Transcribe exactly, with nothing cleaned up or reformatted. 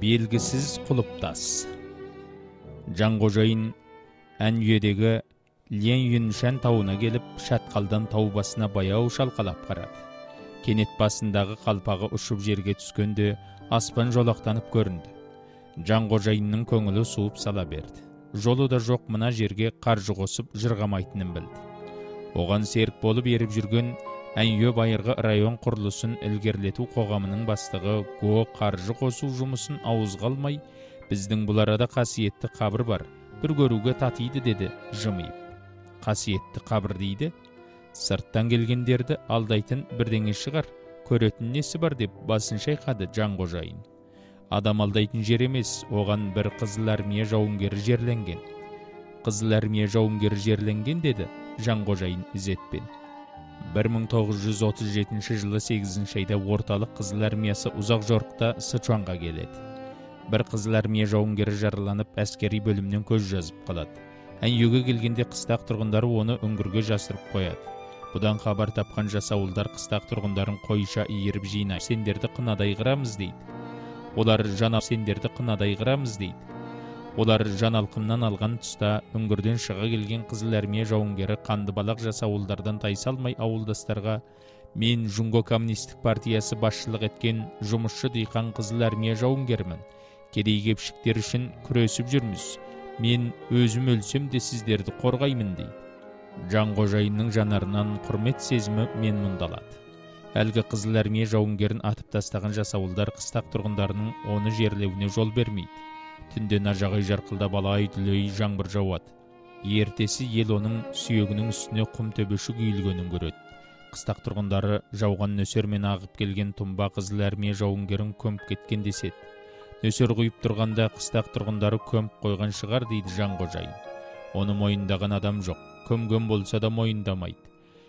Белгісіз құлыптас. Жанғожайын әнүйедегі Лен Юншан тауына келіп, шатқалдан тау басына баяу шалқалап қарады. Кенет басындағы қалпағы ұшып жерге түскенде аспан жолақтанып көрінді. Жанғожайынның көңілі суып сала берді. Жолы да жоқ мына жерге қаржы қосып жырғамайтынын білді. Оған серік болып еріп жүрген Әнүйе байырғы район құрылысын ілгерілету қоғамының бастығы Го қаржы қосу жұмысын ауызға алмай, біздің бұл арада қасиетті қабір бар, бір көруге татиды деді жымиып. Қасиетті қабір дейді? Сырттан келгендерді алдайтын бірдеңе шығар, көретін несі бар деп басын шайқады Жанғожайын. Адам алдайтын жер емес, оған бір қызыл армия жауынгері жерленген. Қызыл армия жауынгері жерленген деді Жанғожайын ізетпен. бір мың тоғыз жүз отыз жетінші жылы сегізінші айда орталық қызыл армиясы ұзақ жорықта Сычуанға келеді. Бір қызыл армия жауынгері жараланып, әскери бөлімнен көз жазып қалады. Әнүйеге келгенде қыстақ тұрғындары оны үңгірге жасырып қояды. Бұдан хабар тапқан жасауылдар қыстақ тұрғындарын қойша иіріп жинай, сендерді қынадай қырамыз дейді. Олар жана сендерді қынадай қырамыз дейді. Олар жаналқымнан алған тұста үңгірден шыға келген қызыл армия жауынгері қанды балақ жасауылдардан тайсалмай ауылдастарға: мен Жунго коммунистік партиясы басшылық еткен жұмысшы диқан қызыл армия жауынгерімін. Кедей-кепшіктер үшін күресіп жүрміз. Мен өзім өлсем де сіздерді қорғаймын дейді. Жанғожайынның жанарынан құрмет сезімі мен мұндалады. Әлгі қызыл армия жауынгерін атып тастаған жасауылдар қыстақ тұрғындарының оны жерлеуіне жол бермейді. Түнде нажағай жарқылдап алай-дүлей жаңбыр жауады. Ертесі ел оның сүйегінің үстіне құм төбешік үйілгенін көреді. Қыстақ тұрғындары жауған нөсермен ағып келген тұмба қызыл армия жауынгерін көміп кеткен деседі. Нөсер құйып тұрғанда қыстақ тұрғындары көміп қойған шығар дейді Жанғожайын. Оны мойындаған адам жоқ. Көмген болса да мойындамайды.